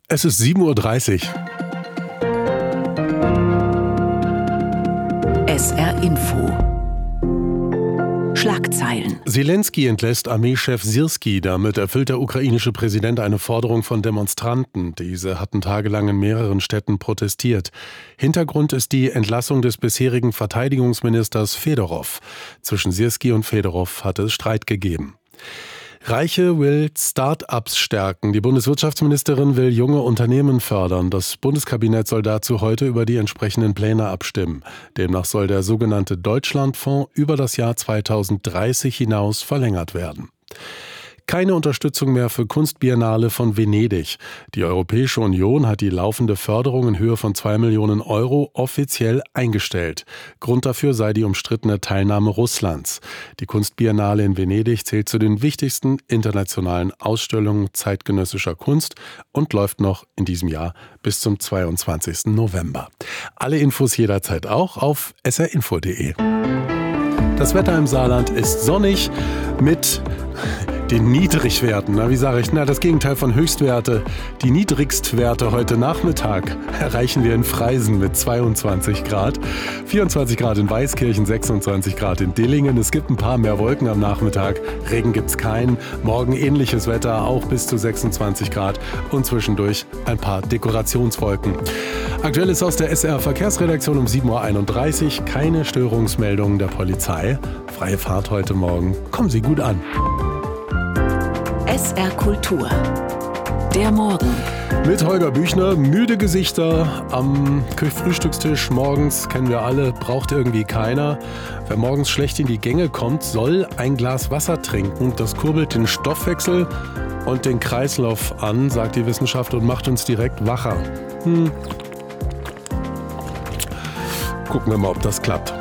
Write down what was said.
Es ist 7:30 Uhr. SR Info. Schlagzeilen. Selenskyj entlässt Armeechef Syrskij. Damit erfüllt der ukrainische Präsident eine Forderung von Demonstranten. Diese hatten tagelang in mehreren Städten protestiert. Hintergrund ist die Entlassung des bisherigen Verteidigungsministers Fedorow. Zwischen Syrskij und Fedorow hatte es Streit gegeben. Reiche will Start-ups stärken. Die Bundeswirtschaftsministerin will junge Unternehmen fördern. Das Bundeskabinett soll dazu heute über die entsprechenden Pläne abstimmen. Demnach soll der sogenannte Deutschlandfonds über das Jahr 2030 hinaus verlängert werden. Keine Unterstützung mehr für Kunstbiennale von Venedig. Die Europäische Union hat die laufende Förderung in Höhe von 2 Millionen Euro offiziell eingestellt. Grund dafür sei die umstrittene Teilnahme Russlands. Die Kunstbiennale in Venedig zählt zu den wichtigsten internationalen Ausstellungen zeitgenössischer Kunst und läuft noch in diesem Jahr bis zum 22. November. Alle Infos jederzeit auch auf srinfo.de. Das Wetter im Saarland ist sonnig mit den Niedrigwerten. Das Gegenteil von Höchstwerte. Die Niedrigstwerte heute Nachmittag erreichen wir in Freisen mit 22 Grad. 24 Grad in Weißkirchen, 26 Grad in Dillingen. Es gibt ein paar mehr Wolken am Nachmittag. Regen gibt's keinen. Morgen ähnliches Wetter, auch bis zu 26 Grad. Und zwischendurch ein paar Dekorationswolken. Aktuell ist aus der SR Verkehrsredaktion um 7:31 Uhr keine Störungsmeldungen der Polizei. Freie Fahrt heute Morgen. Kommen Sie gut an. SR Kultur. Der Morgen. Mit Holger Büchner, müde Gesichter am Frühstückstisch morgens, kennen wir alle, braucht irgendwie keiner. Wer morgens schlecht in die Gänge kommt, soll ein Glas Wasser trinken. Das kurbelt den Stoffwechsel und den Kreislauf an, sagt die Wissenschaft, und macht uns direkt wacher. Gucken wir mal, ob das klappt.